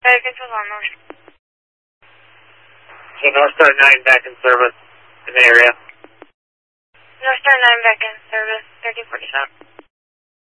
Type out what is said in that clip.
Control on North. So North Star 9 back in service in the area. North Star 9 back in service, 1347.